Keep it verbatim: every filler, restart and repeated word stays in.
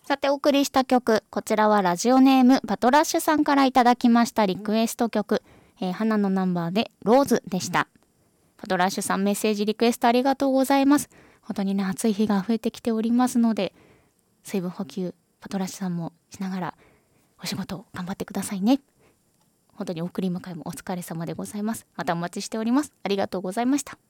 さてお送りした曲、こちらはラジオネームパトラッシュさんからいただきましたリクエスト曲、えー、花のナンバーでローズでした。パトラッシュさん、メッセージリクエストありがとうございます。本当にね、暑い日が増えてきておりますので、水分補給パトラッシュさんもしながらお仕事頑張ってくださいね。本当に送り迎えもお疲れ様でございます。またお待ちしております。ありがとうございました。